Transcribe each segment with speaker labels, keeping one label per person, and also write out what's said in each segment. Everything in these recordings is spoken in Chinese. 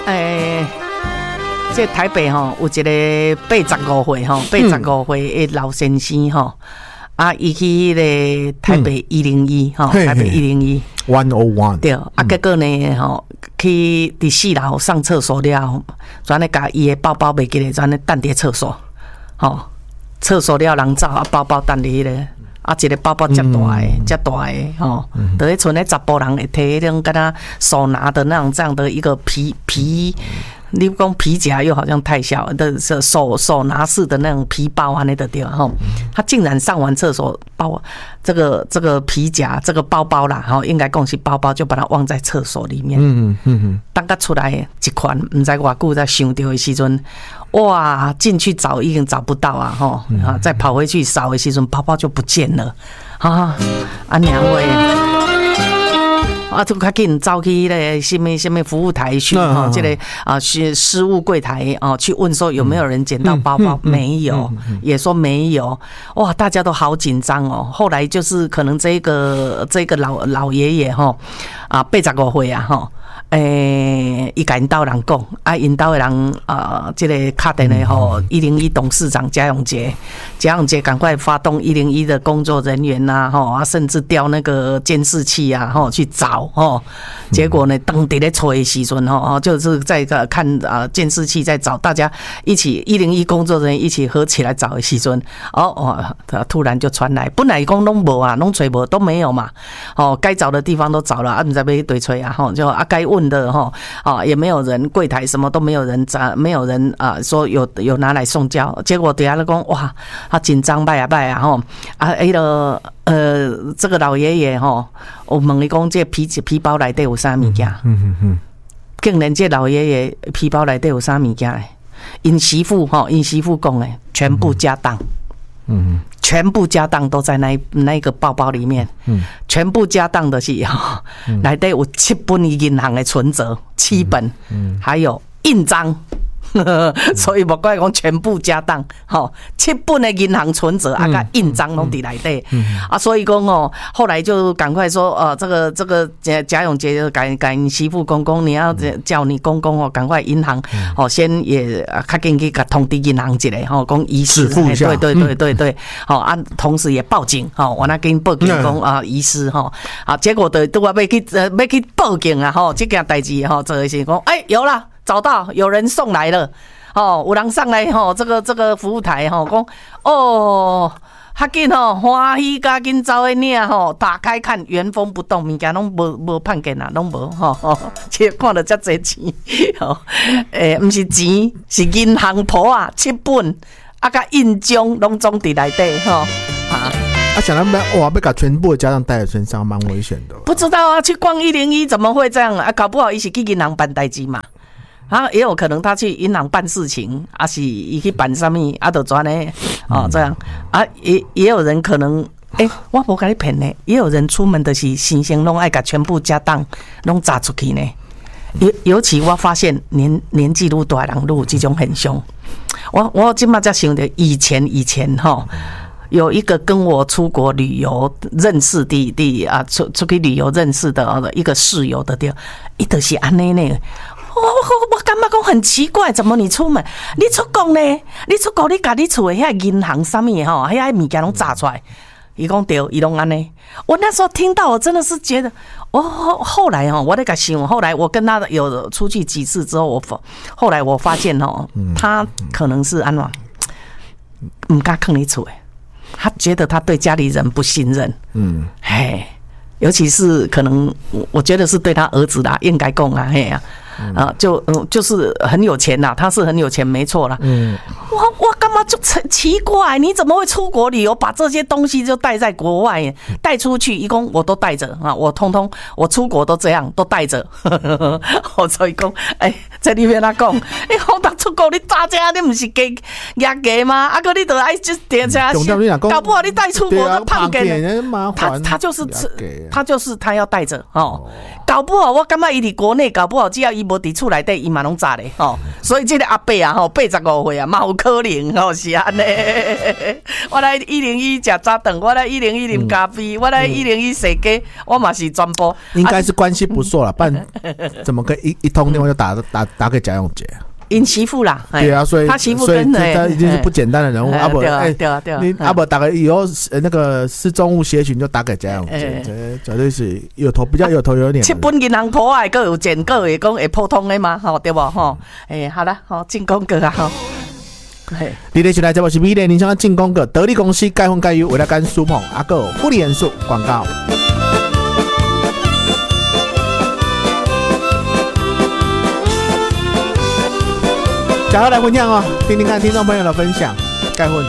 Speaker 1: 这台北吼有一个85岁吼，85岁的老先生吼，伊去个台北101吼，台北101对，结果呢吼，去第4楼上厕所了，转来甲伊的包包袂记咧，转来等伫厕所，吼，厕所了人走，包包等伫咧。一个包包遮大的吼，就迄剩咧查甫人会摕迄种敢若手拿的那种这样的一个皮，你讲皮夹又好像太小的手拿式的那种皮包安尼的对吼，他竟然上完厕所包这个皮夹这个包包啦吼，应该讲是包包就把它忘在厕所里面。当他出来一款，唔知偌久才想到的时阵，哇，进去找已经找不到啊吼，再跑回去扫的时阵，包包就不见了啊！娘喂！就较紧走去咧什么服务台去这个失物柜台去问说有没有人捡到包包，没有，也说没有，哇，大家都好紧张哦。后来就是可能这个老爷爷85岁啊伊甲因兜人讲因兜的人这个打电话给101董事长贾永杰赶快发动101的工作人员甚至调那个监视器去找结果呢，当伫咧找的时阵就是在看监视器在找，大家一起101工作人员一起合起来找的时阵，突然就传来，本来讲拢无啊，拢找无都没有嘛，该找的地方都找了，不知要对找啊，就该问的也没有人，柜台什么都没有人没有人说有拿来送交，结果底下就讲哇，他紧张拜啊这个老爷爷我问你讲这皮包内底有啥物件？竟然这老爷爷皮包内底有啥物件？因媳妇讲的全部家当，全部家当都在那个包包里面，全部家当的是内底有7本银行的存折，7本，还有印章。所以莫怪讲全部家当，7本的银行存折甲印章拢伫内底所以讲后来就赶快说这个贾永杰就赶媳妇公你要叫你公公赶快银行先也较紧去甲通知银行一下讲遗失，对同时也报警我那跟报警讲遗失结果都要去报警这件代志做的是讲有啦。找到有人送来了，有人上来这个服务台讲较紧欢喜加紧走的领打开看原封不动，物件拢无判件啊，拢无其实看到遮侪钱不是钱，是银行簿7本甲印章拢装伫内底
Speaker 2: 想到要把全部的家当带在身上，蛮危险的。
Speaker 1: 不知道啊，去逛101怎么会这样搞不好伊是去银行办代志嘛。也有可能他去银行办事情，是伊去办什么就转呢这样也有人可能我无甲你骗呢，也有人出门的是新鲜拢爱甲全部家当拢砸出去呢。尤其我发现年纪愈大人愈有这种现象。我今嘛才想到以前有一个跟我出国旅游认识出去旅游认识的一个室友的对，伊就是安尼呢。我感觉讲很奇怪，怎么你出门，你出国呢？你出国你把你厝的遐银行什么遐物件拢炸出来，伊讲对，伊拢安尼。我那时候听到，我真的是觉得，后来我在想，后来我跟他有出去几次之后，后来我发现他可能是安怎，唔敢囥你厝的，他觉得他对家里人不信任，尤其是可能我觉得是对他儿子啦，应该讲就是很有钱啦，他是很有钱没错啦。我干嘛就奇怪，你怎么会出国旅游把这些东西就带在国外带出去？一共我都带着我通通我出国都这样都带着。所以讲在里面他讲我当出国你打这你不是给压价吗？个你都爱就点下去，搞不好你带出国都胖给他就是他要带着搞不好我感觉伊伫国内搞不好只要伊无伫厝内底伊嘛拢炸咧所以这个阿伯85岁嘛有可能定哦，是安尼。我来101吃早顿，我来101啉咖啡，我来101洗鸡，我嘛是全部。
Speaker 2: 应该是关系不错了，不然怎么可以一通电话就打给贾永杰？
Speaker 1: 因媳妇啦，
Speaker 2: 对啊，所以
Speaker 1: 他媳妇跟
Speaker 2: 他一定是不简单的人物。阿伯，你阿伯打个以后那个失踪物协寻就打给贾永杰，绝对是比较有头有脸。
Speaker 1: 七本银行破坏，各有钱，各会讲会普通的嘛，吼对不吼？好了，好进攻个啊，吼。
Speaker 2: 你哋现在节目是美丽人生进攻个得力公司钙混钙油为了干苏碰阿个护理元素广告。讲来分享哦，听听看听众朋友的分享。钙混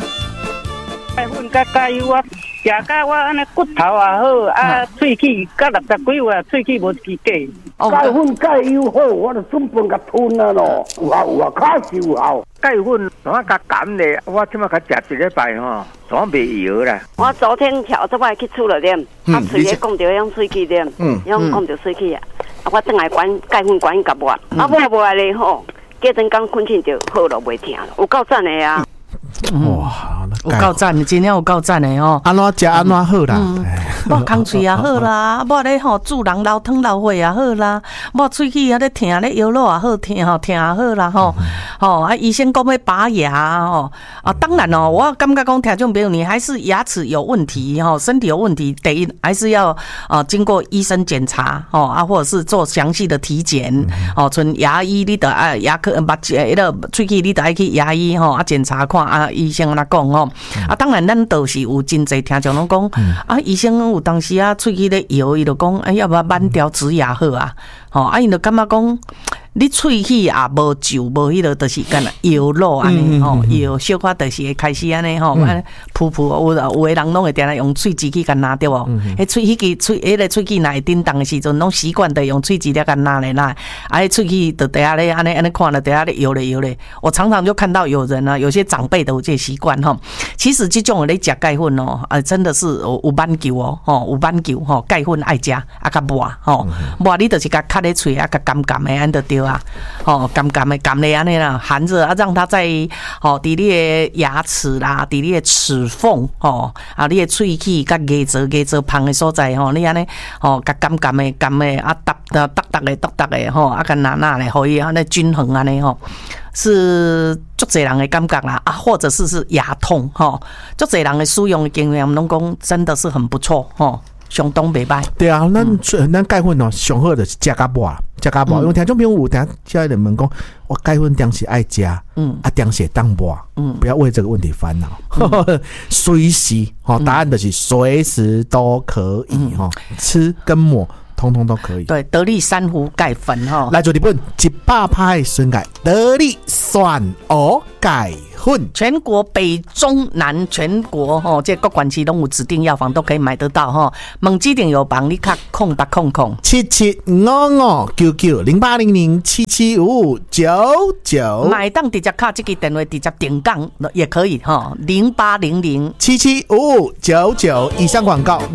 Speaker 3: 甲钙油啊，食甲我安尼骨头也好，啊喙齿甲60几岁，喙齿无一支假。
Speaker 4: 钙粉钙油好，我就准备甲吞啊咯，有效有效，确实有效。
Speaker 3: 钙粉我甲减咧，我即马甲食1礼拜吼，全袂摇啦。
Speaker 5: 我昨天跳这摆去厝了点，喙咧讲着用喙齿点，用讲着喙齿啊，我转来管钙粉管甲抹，抹来咧吼。过阵刚困醒就好了，袂疼了，有够赞的啊！
Speaker 2: 哇，
Speaker 1: 有够赞，真正有够赞的哦！
Speaker 2: 安怎食安怎好啦？
Speaker 1: 抹空喙也好啦，抹咧吼煮人流汤流血也好啦，抹喙齿啊咧疼咧摇落也好，疼也好啦吼。医生讲要拔牙吼当然哦，我感觉讲听众朋友，你还是牙齿有问题身体有问题，第一还是要经过医生检查或者是做详细的体检像牙医你得牙科目迄个喙齿你得爱去牙医检查看医生安怎讲当然咱都是有真侪听众拢讲医生有当时喙齿咧摇，伊就讲要不要挽掉植牙好啊伊就感觉讲你喙齿也无皱无迄个，就是干摇落安尼摇小可就是会开始安尼噗噗有的人拢会定来用喙齿去干拿对无？迄迄个喙齿若会叮当的时阵，拢习惯的用喙齿咧干拿咧啦，迄喙齿就底下咧安尼看了底下咧摇咧。我常常就看到有人有些长辈都有这习惯其实这种咧食钙粉真的是有挽救有挽救钙粉爱食甲抹你就是甲卡咧喙甲甘甘的安就对啊，甘甘的甘咧安尼啦，含着让它在伫你的牙齿啦，伫你的齿缝你的喙齿甲牙槽旁的所在你安尼甲甘甘的搭的甲拿咧，互伊安尼均衡安尼是足侪人的感觉啦或者是牙痛足侪人的使用的经验拢讲真的是很不错相当袂歹。
Speaker 2: 对啊，咱钙粉上好就是食甲抹，因为听众朋友有听下人问讲，我钙粉当时爱食，当时当抹，不要为这个问题烦恼，随时答案就是随时都可以吃跟抹。通通都可以。
Speaker 1: 对，得力珊瑚钙粉
Speaker 2: 来做日本100%纯钙得力酸蚵钙粉，
Speaker 1: 全国北中南全国这各管区都有指定药房都可以买得到问指定药房你卡
Speaker 2: 0800775599
Speaker 1: 买当直接卡这个电话直接点杠也可以0800775599以上广告